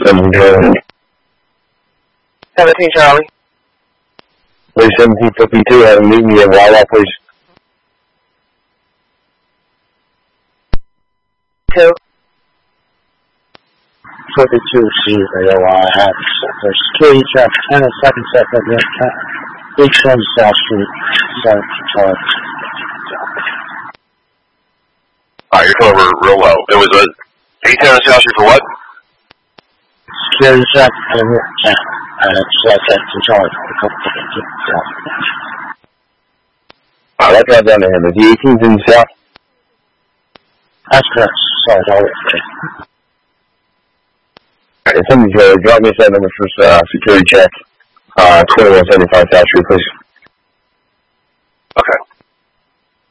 17 Charlie. Please 1752, have him meet me at Wawa, please. 2. 42C, AOI, have security traffic, 10 and 2nd second, 820 South Street, 7 Charlie. Alright, you're coming over real low. It was a 810 South Street for what? Security traffic, 7 Charlie. Alright, I'll drive down to him. Is the 18th in the south? That's correct. Sorry, Charlie. Alright, somebody's drop me that number for security check. 2175 South Street, please.